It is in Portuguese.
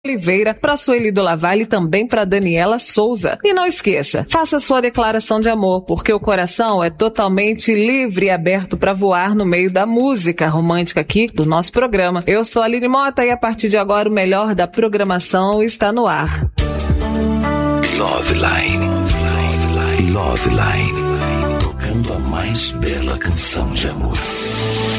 Oliveira, para Sueli do Lavalle e também para Daniela Souza. E não esqueça, faça sua declaração de amor, porque o coração é totalmente livre e aberto para voar no meio da música romântica aqui do nosso programa. Eu sou a Aline Mota e a partir de agora o melhor da programação está no ar. Love Line, Love Line, tocando a mais bela canção de amor.